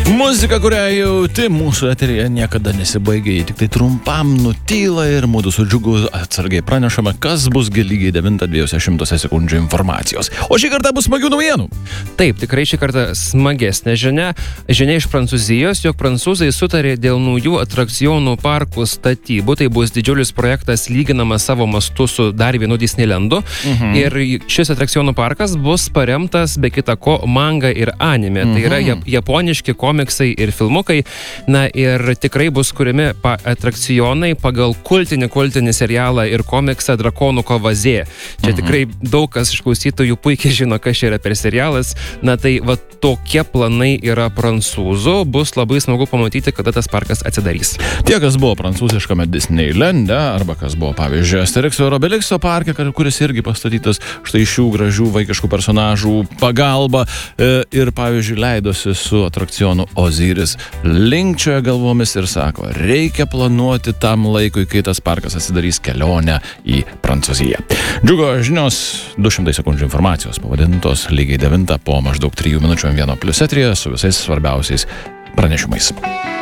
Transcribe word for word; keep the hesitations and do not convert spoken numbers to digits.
Muzika, kurią jauti mūsų eteryje niekada nesibaigia, jį tik tai trumpam nutyla ir mūdu su Džiugu atsargiai pranešame, kas bus lygiai devintą dviejose šimtose sekundžių informacijos. O šį kartą bus smagių naujienų. Taip, tikrai šį kartą smagesnė žinia. Žinia iš Prancūzijos, jog prancūzai sutarė dėl naujų atrakcionų parkų statybų. Tai bus didžiulis projektas lyginamas savo mastu su dar vienu Disneylandu. Mhm. Ir šis atrakcionų parkas bus paremtas be kita ko manga ir anime. Mhm. Tai yra jap- japoniški komiksai ir filmukai. Na ir tikrai bus kuriami pa- atrakcionai pagal kultinį kultinį serialą ir komiksą Drakonų kova Z. Čia mhm. tikrai daug kas iš klausytojų puikiai žino, kas čia yra per serialas. Na tai va tokie planai yra prancūzų. Bus labai smagu pamatyti, kada tas parkas atsidarys. Tie, kas buvo prancūziškame Disneylande, arba kas buvo, pavyzdžiui, Asterixo ir Obelixo parke, kuris irgi pastatytas štai šių gražių vaikiškų personažų pagalba e, ir, pavyzdžiui, leidosi su atrakcionu Oziris, linkčioja galvomis ir sako, reikia planuoti tam laikui, kai tas parkas atsidarys kelionę į Prancūziją. Džiugo žinios, du šimtai sekundžių informacijos pavadintos lygiai devintą po maždaug trijų minučių vieno plius eteryje su visais svarbiausiais pranešimais.